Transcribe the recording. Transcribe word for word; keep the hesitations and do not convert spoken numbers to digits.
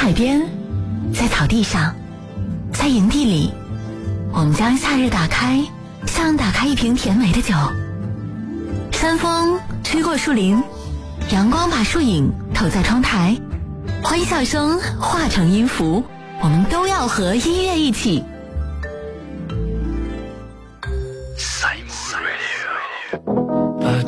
海边，在草地上，在营地里，我们将夏日打开，像打开一瓶甜美的酒。山风吹过树林，阳光把树影投在窗台，欢笑声化成音符，我们都要和音乐一起